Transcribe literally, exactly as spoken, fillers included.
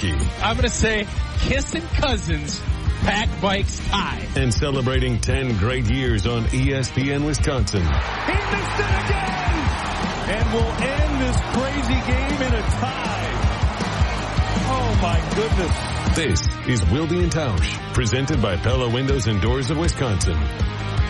Milwaukee. I'm going to say Kissing Cousins, Pack Bikes tie. And celebrating ten great years on E S P N Wisconsin. He missed it again! And will end this crazy game in a tie. Oh, my goodness. This is Wilde and Tausch, presented by Pella Windows and Doors of Wisconsin.